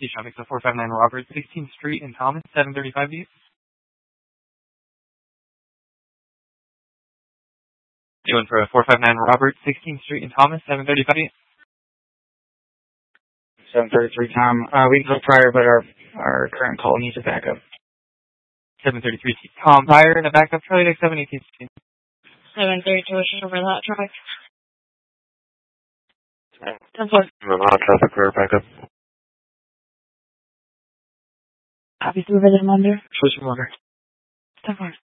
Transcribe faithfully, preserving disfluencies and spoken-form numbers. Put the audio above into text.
emergency traffic, so four five nine Robert, sixteenth Street in Thomas, seven thirty-five to you. Doing for a four five nine Robert, sixteenth Street in Thomas, seven thirty-five to you. seven thirty-three Tom. Uh, we can go prior, but our our current call needs a backup. seven thirty-three Tom Tire in a backup Charlie Deck seven eighteen. seven thirty-two over that truck. ten four. Hot traffic for backup. Copy through the Monday. Switch motor. ten four.